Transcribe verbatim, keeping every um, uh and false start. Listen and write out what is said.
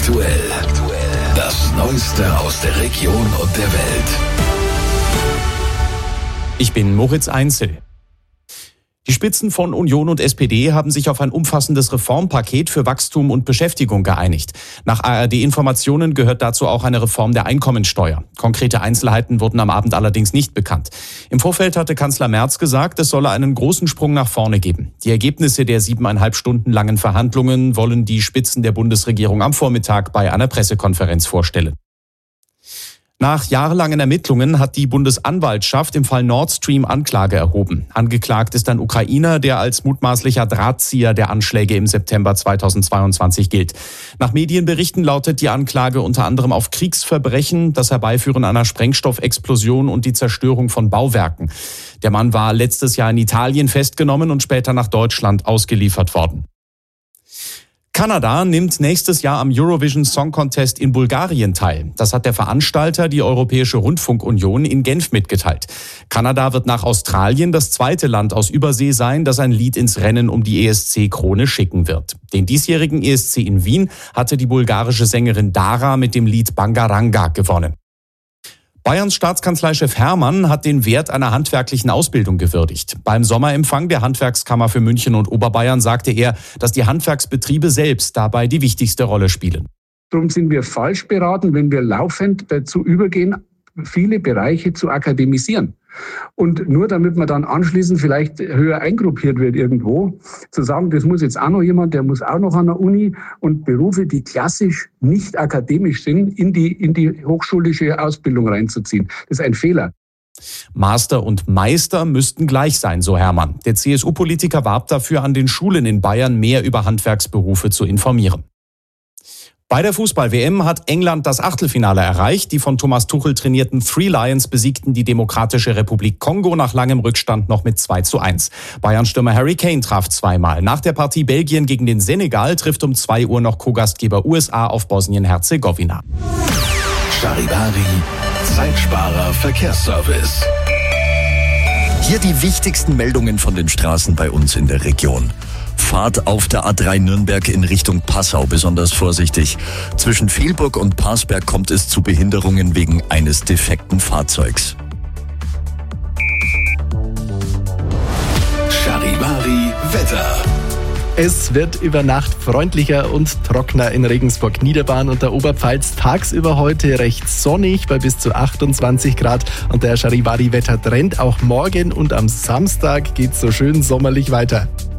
Aktuell. Das Neueste aus der Region und der Welt. Ich bin Moritz Einzel. Die Spitzen von Union und S P D haben sich auf ein umfassendes Reformpaket für Wachstum und Beschäftigung geeinigt. Nach A R D-Informationen gehört dazu auch eine Reform der Einkommensteuer. Konkrete Einzelheiten wurden am Abend allerdings nicht bekannt. Im Vorfeld hatte Kanzler Merz gesagt, es solle einen großen Sprung nach vorne geben. Die Ergebnisse der siebeneinhalb Stunden langen Verhandlungen wollen die Spitzen der Bundesregierung am Vormittag bei einer Pressekonferenz vorstellen. Nach jahrelangen Ermittlungen hat die Bundesanwaltschaft im Fall Nord Stream Anklage erhoben. Angeklagt ist ein Ukrainer, der als mutmaßlicher Drahtzieher der Anschläge im September zweitausendzweiundzwanzig gilt. Nach Medienberichten lautet die Anklage unter anderem auf Kriegsverbrechen, das Herbeiführen einer Sprengstoffexplosion und die Zerstörung von Bauwerken. Der Mann war letztes Jahr in Italien festgenommen und später nach Deutschland ausgeliefert worden. Kanada nimmt nächstes Jahr am Eurovision Song Contest in Bulgarien teil. Das hat der Veranstalter, die Europäische Rundfunkunion, in Genf mitgeteilt. Kanada wird nach Australien das zweite Land aus Übersee sein, das ein Lied ins Rennen um die E S C-Krone schicken wird. Den diesjährigen E S C in Wien hatte die bulgarische Sängerin Dara mit dem Lied Bangaranga gewonnen. Bayerns Staatskanzleichef Hermann hat den Wert einer handwerklichen Ausbildung gewürdigt. Beim Sommerempfang der Handwerkskammer für München und Oberbayern sagte er, dass die Handwerksbetriebe selbst dabei die wichtigste Rolle spielen. Darum sind wir falsch beraten, wenn wir laufend dazu übergehen, viele Bereiche zu akademisieren. Und nur damit man dann anschließend vielleicht höher eingruppiert wird irgendwo, zu sagen, das muss jetzt auch noch jemand, der muss auch noch an der Uni, und Berufe, die klassisch nicht akademisch sind, in die, in die hochschulische Ausbildung reinzuziehen. Das ist ein Fehler. Master und Meister müssten gleich sein, so Hermann. Der C S U-Politiker warb dafür, an den Schulen in Bayern mehr über Handwerksberufe zu informieren. Bei der Fußball-W M hat England das Achtelfinale erreicht. Die von Thomas Tuchel trainierten Three Lions besiegten die Demokratische Republik Kongo nach langem Rückstand noch mit zwei zu eins. Bayern-Stürmer Harry Kane traf zweimal. Nach der Partie Belgien gegen den Senegal trifft um zwei Uhr noch Co-Gastgeber U S A auf Bosnien-Herzegowina. Charivari, Zeitsparer Verkehrsservice. Hier die wichtigsten Meldungen von den Straßen bei uns in der Region. Fahrt auf der A drei Nürnberg in Richtung Passau besonders vorsichtig. Zwischen Velburg und Parsberg kommt es zu Behinderungen wegen eines defekten Fahrzeugs. Charivari Wetter. Es wird über Nacht freundlicher und trockener in Regensburg-Niederbahn und der Oberpfalz. Tagsüber heute recht sonnig bei bis zu achtundzwanzig Grad. Und der Charivari-Wettertrend auch morgen und am Samstag geht's so schön sommerlich weiter.